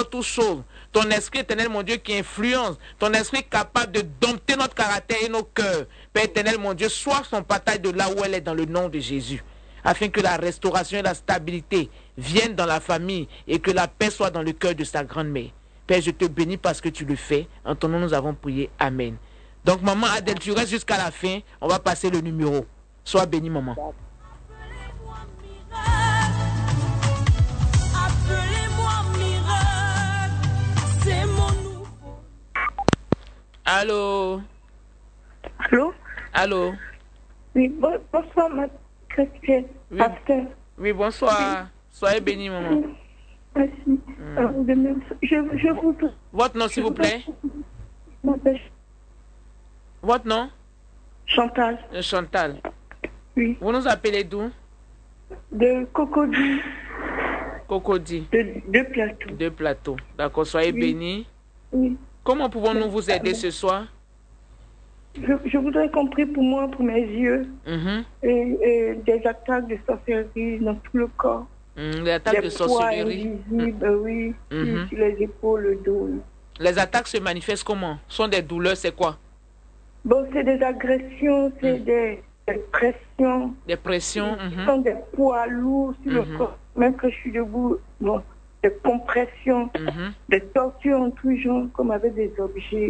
encore toute chose. Ton esprit éternel, mon Dieu, qui influence. Ton esprit capable de dompter notre caractère et nos cœurs. Père éternel, mon Dieu, sois son partage de là où elle est dans le nom de Jésus. Afin que la restauration et la stabilité viennent dans la famille et que la paix soit dans le cœur de sa grand-mère. Père, je te bénis parce que tu le fais. En ton nom, nous avons prié. Amen. Donc, maman Adèle, tu restes jusqu'à la fin. On va passer le numéro. Sois bénie, maman. Allô? Allô? Allô? Oui, bonsoir, ma chrétienne. Oui. Pasteur. Oui, bonsoir. Oui. Soyez bénie, maman. Merci. Je vous... Votre nom, s'il vous plaît? Votre nom? Chantal. Chantal. Oui. Vous nous appelez d'où? De Cocody. Cocody. De Plateau. De Plateau. D'accord, soyez bénis. Oui. Comment pouvons-nous vous aider ce soir? Je voudrais qu'on prie pour moi, pour mes yeux, et des attaques de sorcellerie dans tout le corps. Les attaques de sorcellerie? Oui, sur les épaules, le dos. Les attaques se manifestent comment? Sont des douleurs, c'est quoi? Bon, c'est des agressions, c'est des pressions. Des pressions? Ce sont des poids lourds sur le corps. Même que je suis debout, bon, des compressions, des tortures en tout genre, comme avec des objets.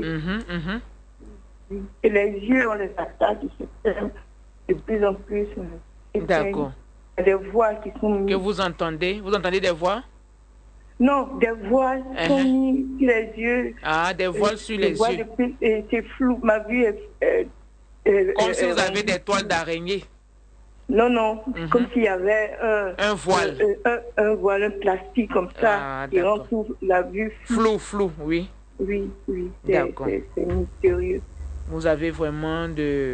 Et les yeux, on les attaque, de plus en plus. D'accord. Il y a des voix qui sont mises. Que vous entendez? Vous entendez des voix? Non, des voiles sont mises sur les yeux. Ah, des voiles sur les yeux. C'est flou, ma vue est... Comme si vous avez des toiles d'araignée. Non, comme s'il y avait un voile. Un voile, un plastique comme ça, qui rend la vue flou, oui. Oui, d'accord. C'est mystérieux. Vous avez vraiment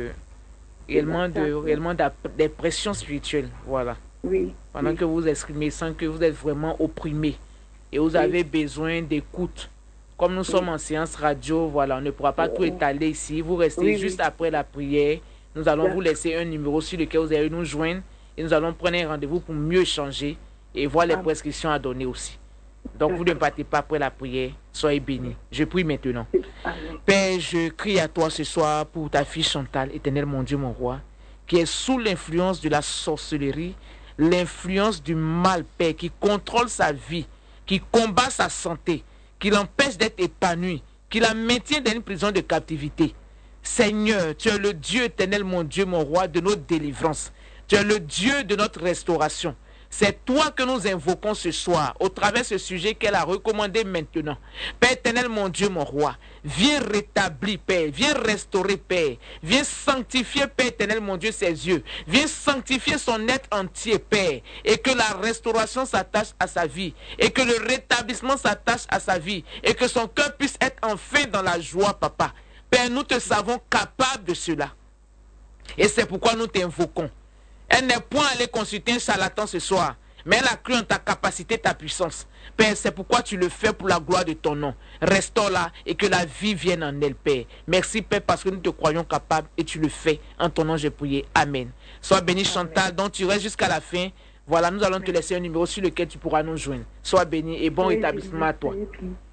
réellement des pressions spirituelles, voilà. Oui. Pendant que vous exprimez, sans que vous êtes vraiment opprimé. Et vous avez besoin d'écoute. Comme nous sommes en séance radio, voilà, on ne pourra pas tout étaler ici. Vous restez juste après la prière. Nous allons vous laisser un numéro sur lequel vous allez nous joindre. Et nous allons prendre un rendez-vous pour mieux échanger et voir les prescriptions à donner aussi. Donc, vous ne partez pas après la prière. Soyez bénis. Je prie maintenant. Père, je crie à toi ce soir pour ta fille Chantal, éternel mon Dieu, mon roi, qui est sous l'influence de la sorcellerie, l'influence du mal, Père, qui contrôle sa vie, qui combat sa santé, qui l'empêche d'être épanouie, qui la maintient dans une prison de captivité. Seigneur, tu es le Dieu éternel, mon Dieu, mon roi, de notre délivrance. Tu es le Dieu de notre restauration. C'est toi que nous invoquons ce soir, au travers de ce sujet qu'elle a recommandé maintenant. Père éternel, mon Dieu, mon roi, viens rétablir, Père, viens restaurer, Père, viens sanctifier, Père éternel, mon Dieu, ses yeux, viens sanctifier son être entier, Père, et que la restauration s'attache à sa vie, et que le rétablissement s'attache à sa vie, et que son cœur puisse être enfin dans la joie, Papa. Père, nous te savons capable de cela. Et c'est pourquoi nous t'invoquons. Elle n'est point allée consulter un charlatan ce soir, mais elle a cru en ta capacité, ta puissance. Père, c'est pourquoi tu le fais pour la gloire de ton nom. Restaure-la et que la vie vienne en elle, Père. Merci, Père, parce que nous te croyons capable et tu le fais. En ton nom, j'ai prié. Amen. Sois béni, Chantal, donc tu restes jusqu'à la fin. Voilà, nous allons te laisser un numéro sur lequel tu pourras nous joindre. Sois béni et bon rétablissement à toi.